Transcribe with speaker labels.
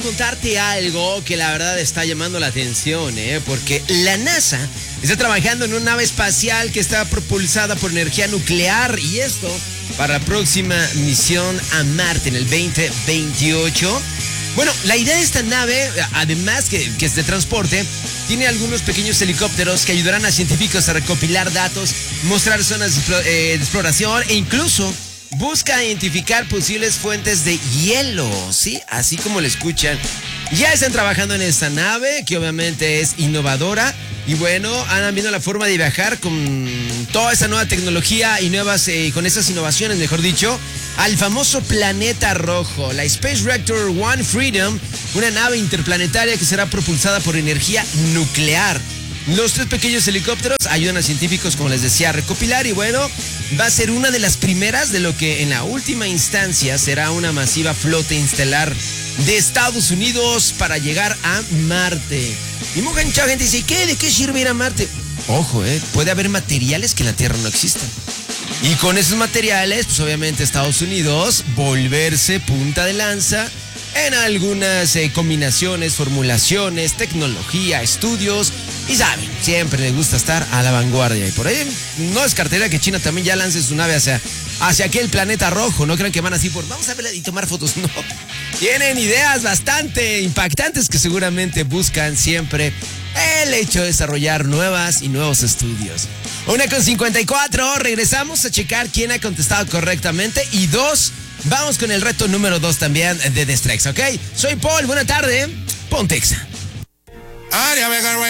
Speaker 1: contarte algo que la verdad está llamando la atención, porque la NASA está trabajando en una nave espacial que está propulsada por energía nuclear, y esto para la próxima misión a Marte en el 2028. Bueno, la idea de esta nave, además que es de transporte, tiene algunos pequeños helicópteros que ayudarán a científicos a recopilar datos, mostrar zonas de exploración e incluso busca identificar posibles fuentes de hielo, ¿sí? Así como lo escuchan. Ya están trabajando en esta nave, que obviamente es innovadora. Y bueno, andan viendo la forma de viajar con toda esa nueva tecnología y con esas innovaciones, mejor dicho, al famoso planeta rojo, la Space Reactor One Freedom, una nave interplanetaria que será propulsada por energía nuclear. Los 3 pequeños helicópteros ayudan a científicos, como les decía, a recopilar, y bueno, va a ser una de las primeras de lo que en la última instancia será una masiva flota estelar de Estados Unidos para llegar a Marte. Y mucha gente dice, ¿de qué sirve ir a Marte? Ojo, puede haber materiales que en la Tierra no existan. Y con esos materiales, pues obviamente Estados Unidos volverse punta de lanza en algunas combinaciones, formulaciones, tecnología, estudios. Y saben, siempre les gusta estar a la vanguardia. Y por ahí no descartaría que China también ya lance su nave hacia aquel planeta rojo. No crean que van así vamos a verla y tomar fotos. No. Tienen ideas bastante impactantes que seguramente buscan siempre el hecho de desarrollar nuevas y nuevos estudios. 1:54, regresamos a checar quién ha contestado correctamente. Y 2, vamos con el reto número 2 también de The Strikes, ¿ok? Soy Paul, buena tarde, Pontexa.